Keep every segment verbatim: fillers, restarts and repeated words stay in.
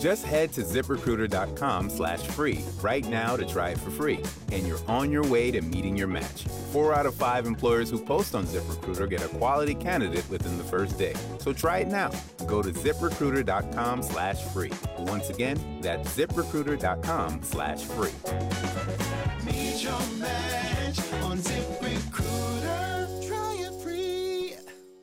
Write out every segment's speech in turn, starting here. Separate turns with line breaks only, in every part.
Just head to ZipRecruiter.com slash free right now to try it for free, and you're on your way to meeting your match. Four out of five employers who post on ZipRecruiter get a quality candidate within the first day. So try it now. Go to ZipRecruiter.com slash free. Once again, that's ZipRecruiter.com slash free.
Meet your match on ZipRecruiter. Try it free.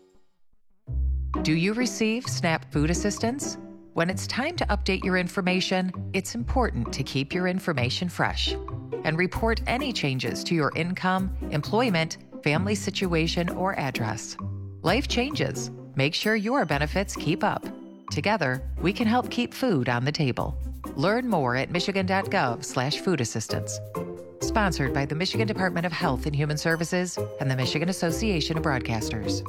Do you receive SNAP food assistance? When it's time to update your information, it's important to keep your information fresh and report any changes to your income, employment, family situation, or address. Life changes. Make sure your benefits keep up. Together, we can help keep food on the table. Learn more at michigan.gov slash food assistance. Sponsored by the Michigan Department of Health and Human Services and the Michigan Association of Broadcasters.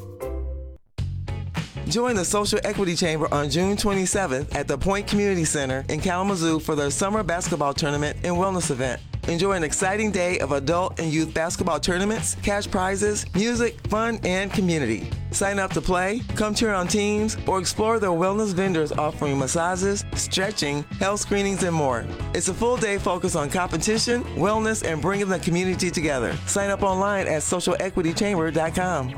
Join the Social Equity Chamber on June twenty-seventh at the Point Community Center in Kalamazoo for their summer basketball tournament and wellness event. Enjoy an exciting day of adult and youth basketball tournaments, cash prizes, music, fun, and community. Sign up to play, come cheer on teams, or explore their wellness vendors offering massages, stretching, health screenings, and more. It's a full day focused on competition, wellness, and bringing the community together. Sign up online at social equity chamber dot com.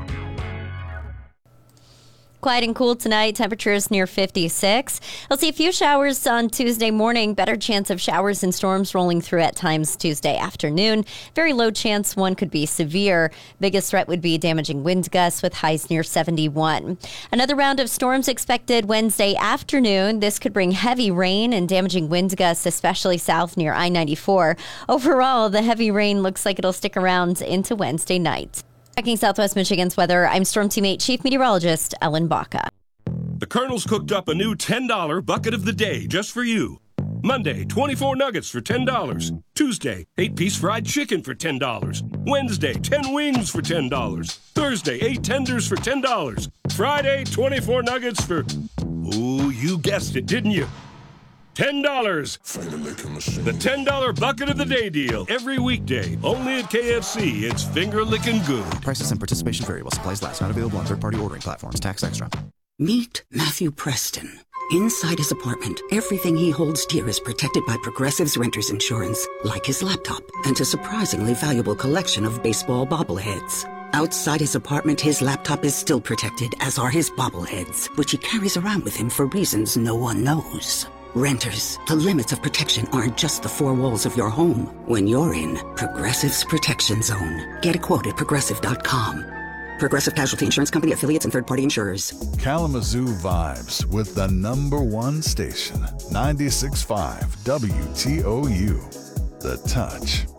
Quiet and cool tonight. Temperatures near fifty-six. We'll see a few showers on Tuesday morning. Better chance of showers and storms rolling through at times Tuesday afternoon. Very low chance one could be severe. Biggest threat would be damaging wind gusts with highs near seventy-one. Another round of storms expected Wednesday afternoon. This could bring heavy rain and damaging wind gusts, especially south near I ninety-four. Overall, the heavy rain looks like it'll stick around into Wednesday night. Checking Southwest Michigan's weather, I'm Storm Team eight Chief Meteorologist Ellen Baca.
The Colonel's cooked up a new ten dollar bucket of the day just for you. Monday, twenty-four nuggets for ten dollars. Tuesday, eight-piece fried chicken for ten dollars. Wednesday, ten wings for ten dollars. Thursday, eight tenders for ten dollars. Friday, twenty-four nuggets for... Ooh, you guessed it, didn't you? ten dollars. The ten dollar bucket of the day deal. Every weekday. Only at K F C. It's finger-licking good.
Prices and participation vary while supplies last. Not available on third-party ordering platforms. Tax extra.
Meet Matthew Preston. Inside his apartment, everything he holds dear is protected by Progressive's renter's insurance, like his laptop and a surprisingly valuable collection of baseball bobbleheads. Outside his apartment, his laptop is still protected, as are his bobbleheads, which he carries around with him for reasons no one knows. Renters, the limits of protection aren't just the four walls of your home. When you're in Progressive's Protection Zone. Get a quote at progressive dot com. Progressive Casualty Insurance Company, affiliates, and third-party insurers.
Kalamazoo vibes with the number one station, ninety-six point five W T O U. The Touch.